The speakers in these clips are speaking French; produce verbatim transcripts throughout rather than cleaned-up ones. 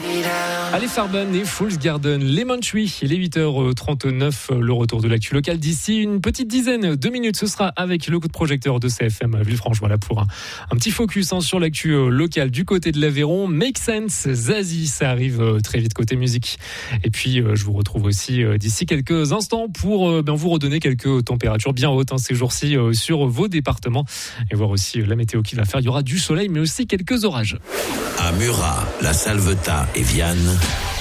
Allez, Farben et Fool's Garden, Lemon Tree, il est huit heures trente-neuf, le retour de l'actu locale d'ici une petite dizaine de minutes. Ce sera avec le coup de projecteur de C F M à Villefranche. Voilà pour un, un petit focus hein, sur l'actu locale du côté de l'Aveyron. Make Sense, Zazie, ça arrive très vite côté musique. Et puis, je vous retrouve aussi d'ici quelques instants pour ben, vous redonner quelques températures bien hautes hein, ces jours-ci sur vos départements et voir aussi la météo qui va faire. Il y aura du soleil, mais aussi quelques orages. À Murat, La Salvetat et Vianne,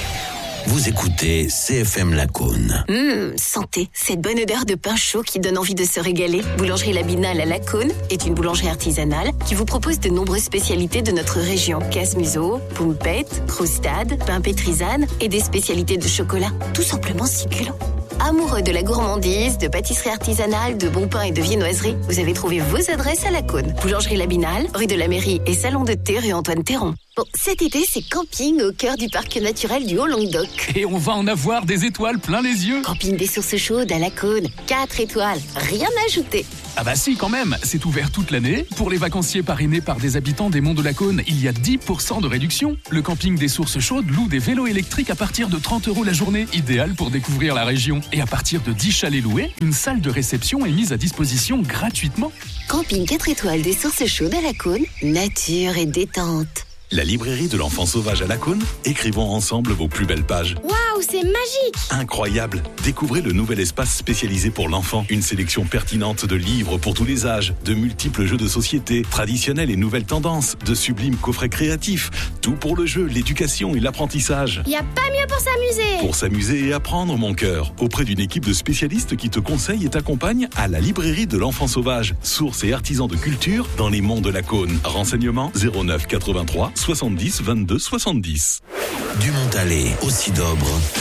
vous écoutez C F M Lacaune. Mmh, santé, cette bonne odeur de pain chaud qui donne envie de se régaler. Boulangerie Labinale à Lacaune est une boulangerie artisanale qui vous propose de nombreuses spécialités de notre région. Casse-museau, poumpette, croustade, pain pétrisane et des spécialités de chocolat. Tout simplement succulent. Amoureux de la gourmandise, de pâtisserie artisanale, de bon pain et de viennoiserie, vous avez trouvé vos adresses à Lacaune. Boulangerie Labinale, rue de la Mairie et salon de thé rue Antoine Théron. Bon, cet été, c'est camping au cœur du parc naturel du Haut-Languedoc. Et on va en avoir des étoiles plein les yeux. Camping des sources chaudes à Lacaune, quatre étoiles, rien à ajouter. Ah bah si, quand même, c'est ouvert toute l'année. Pour les vacanciers parrainés par des habitants des Monts de Lacaune, il y a dix pour cent de réduction. Le camping des sources chaudes loue des vélos électriques à partir de trente euros la journée, idéal pour découvrir la région. Et à partir de dix chalets loués, une salle de réception est mise à disposition gratuitement. Camping quatre étoiles des sources chaudes à Lacaune, nature et détente. La librairie de l'enfant sauvage à Lacaune, écrivons ensemble vos plus belles pages. Waouh, c'est magique! Incroyable! Découvrez le nouvel espace spécialisé pour l'enfant. Une sélection pertinente de livres pour tous les âges, de multiples jeux de société, traditionnels et nouvelles tendances, de sublimes coffrets créatifs. Tout pour le jeu, l'éducation et l'apprentissage. Y a pas mieux pour s'amuser! Pour s'amuser et apprendre, mon cœur. Auprès d'une équipe de spécialistes qui te conseille et t'accompagne à la librairie de l'enfant sauvage. Source et artisan de culture dans les monts de Lacaune. Renseignements zéro neuf quatre-vingt-trois soixante-dix vingt-deux soixante-dix. Du Montalet au Cidobre,